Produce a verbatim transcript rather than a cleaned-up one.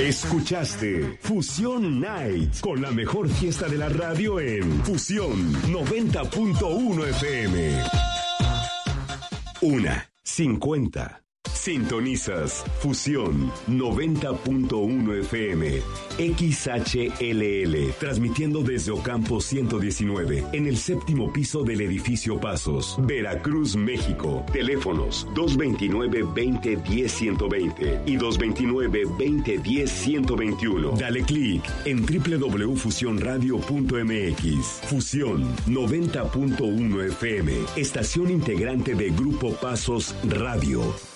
Escuchaste Fusión Night con la mejor fiesta de la radio en Fusión noventa punto uno F M. Una cincuenta. Sintonizas Fusión noventa punto uno F M, X H L L, transmitiendo desde Ocampo ciento diecinueve, en el séptimo piso del edificio Pasos, Veracruz, México. Teléfonos dos veintinueve, veinte, diez, ciento veinte y dos veintinueve, veinte, diez, ciento veintiuno. Dale clic en doble u doble u doble u punto fusión radio punto m x. Fusión noventa punto uno F M, estación integrante de Grupo Pasos Radio.